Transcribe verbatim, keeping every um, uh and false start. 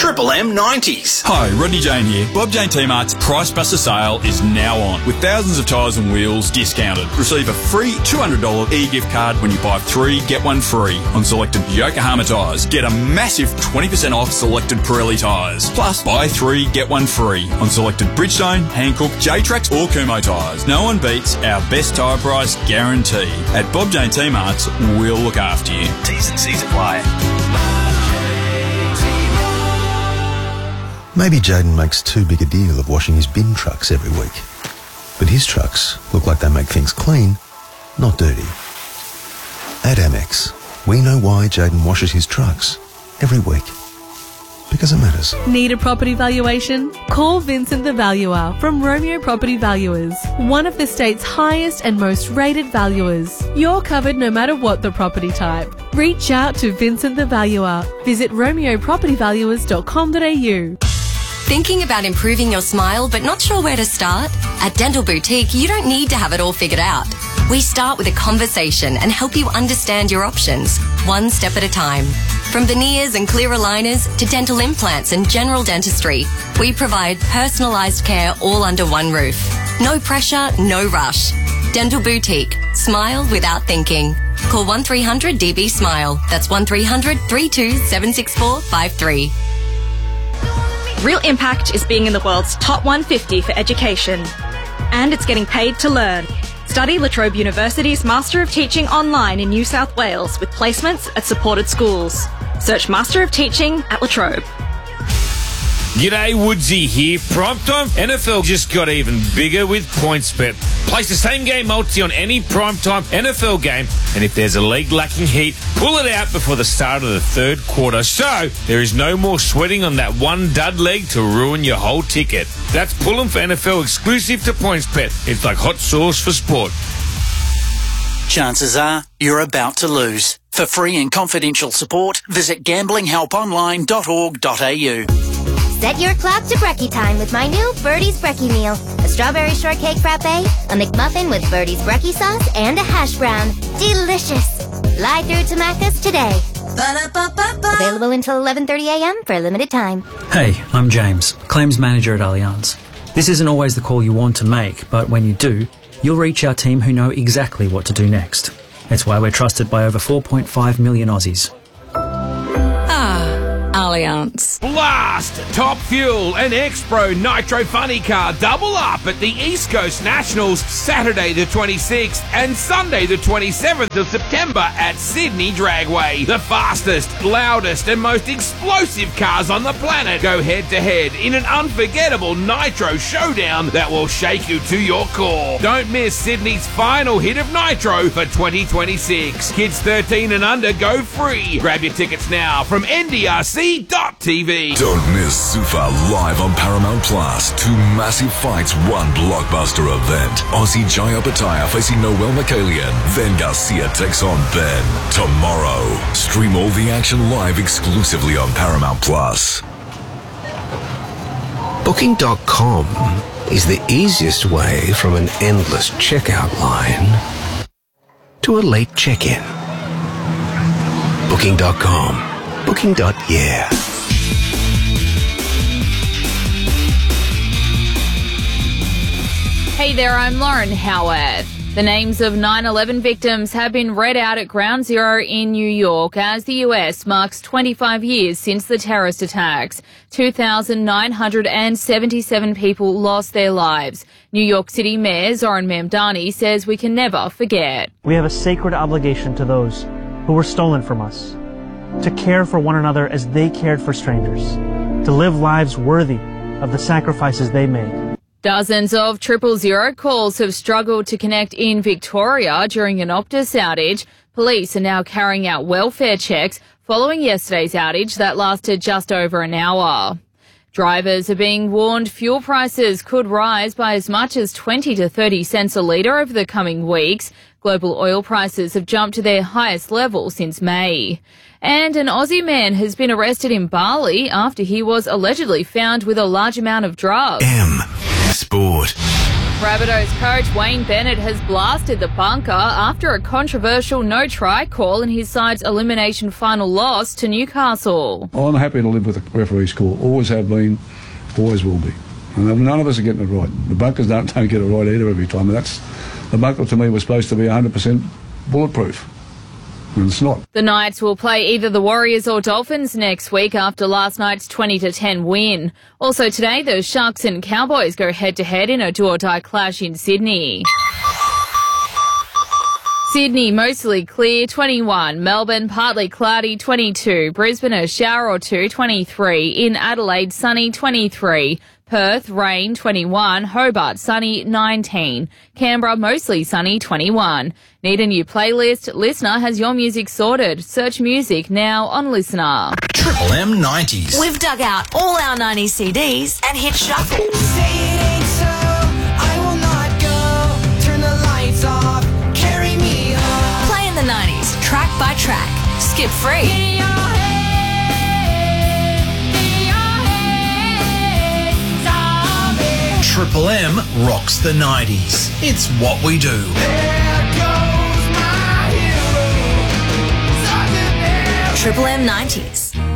Triple M nineties. Hi, Rodney Jane here. Bob Jane T-Mart's Price Buster sale is now on, with thousands of tyres and wheels discounted. Receive a free two hundred dollars e-gift card when you buy three, get one free on selected Yokohama tyres. Get a massive twenty percent off selected Pirelli tyres. Plus, buy three, get one free on selected Bridgestone, Hankook, J-Trax or Kumho tyres. No one beats our best tyre price guarantee. At Bob Jane T-Mart's, we'll look after you. T's and C's apply. Maybe Jayden makes too big a deal of washing his bin trucks every week. But his trucks look like they make things clean, not dirty. At Amex, we know why Jayden washes his trucks every week. Because it matters. Need a property valuation? Call Vincent the Valuer from Romeo Property Valuers, one of the state's highest and most rated valuers. You're covered no matter what the property type. Reach out to Vincent the Valuer. Visit romeo property valuers dot com dot a u. Thinking about improving your smile but not sure where to start? At Dental Boutique, you don't need to have it all figured out. We start with a conversation and help you understand your options, one step at a time. From veneers and clear aligners to dental implants and general dentistry, we provide personalised care all under one roof. No pressure, no rush. Dental Boutique. Smile without thinking. Call one three hundred D B SMILE. That's one three hundred, three two seven six four five three. Real Impact is being in the world's top one hundred fifty for education. And it's getting paid to learn. Study La Trobe University's Master of Teaching online in New South Wales with placements at supported schools. Search Master of Teaching at La Trobe. G'day, Woodsy here. Primetime N F L just got even bigger with PointsBet. Place the same game multi on any primetime N F L game, and if there's a league lacking heat, pull it out before the start of the third quarter. So there is no more sweating on that one dud leg to ruin your whole ticket. That's Pull'em for N F L exclusive to PointsBet. It's like hot sauce for sport. Chances are you're about to lose. For free and confidential support, visit gambling help online dot org dot a u. Set your clock to brekkie time with my new Birdie's Brekkie Meal. A strawberry shortcake frappe, a McMuffin with Birdie's Brekkie sauce, and a hash brown. Delicious! Fly through to Macca's today. Ba-da-ba-ba-ba. Available until eleven thirty a m for a limited time. Hey, I'm James, Claims Manager at Allianz. This isn't always the call you want to make, but when you do, you'll reach our team who know exactly what to do next. It's why we're trusted by over four point five million Aussies. Allianz. Blast! Top Fuel and X-Pro Nitro Funny Car double up at the East Coast Nationals Saturday the twenty-sixth and Sunday the twenty-seventh of September at Sydney Dragway. The fastest, loudest and most explosive cars on the planet go head-to-head in an unforgettable Nitro showdown that will shake you to your core. Don't miss Sydney's final hit of Nitro for twenty twenty-six. Kids thirteen and under go free. Grab your tickets now from N D R C dot T V. Don't miss Sufa live on Paramount Plus. Two massive fights, one blockbuster event. Aussie Jaya Bataya facing Noel Michaelian. Then Garcia takes on Ben. Tomorrow. Stream all the action live exclusively on Paramount Plus. Booking dot com is the easiest way from an endless checkout line to a late check-in. Booking dot com. Booking. Yeah. Hey there, I'm Lauren Howard. The names of nine eleven victims have been read out at Ground Zero in New York as the U S marks twenty-five years since the terrorist attacks. two thousand nine hundred seventy-seven people lost their lives. New York City Mayor Zoran Mamdani says we can never forget. We have a sacred obligation to those who were stolen from us, to care for one another as they cared for strangers, to live lives worthy of the sacrifices they made. Dozens of triple zero calls have struggled to connect in Victoria during an Optus outage. Police are now carrying out welfare checks following yesterday's outage that lasted just over an hour. Drivers are being warned fuel prices could rise by as much as twenty to thirty cents a litre over the coming weeks. Global oil prices have jumped to their highest level since May. And an Aussie man has been arrested in Bali after he was allegedly found with a large amount of drugs. M Sport. Rabbitohs coach Wayne Bennett has blasted the bunker after a controversial no-try call in his side's elimination final loss to Newcastle. I'm happy to live with the referee's call. Always have been, always will be. And none of us are getting it right. The bunkers don't, don't get it right either every time. And that's, the bunker to me was supposed to be one hundred percent bulletproof. And it's not. The Knights will play either the Warriors or Dolphins next week after last night's twenty to ten win. Also today, the Sharks and Cowboys go head-to-head in a do-or-die clash in Sydney. Sydney mostly clear, twenty-one. Melbourne partly cloudy, twenty-two. Brisbane a shower or two, twenty-three. In Adelaide, sunny, twenty-three. Perth, rain, twenty-one. Hobart, sunny, nineteen. Canberra, mostly sunny, twenty-one. Need a new playlist? Listener has your music sorted. Search music now on Listener. Triple M nineties. We've dug out all our nineties C Ds and hit shuffle. Say it ain't so, I will not go. Turn the lights off, carry me home. Playing the nineties, track by track. Skip free. Triple M rocks the nineties. It's what we do. Triple M nineties.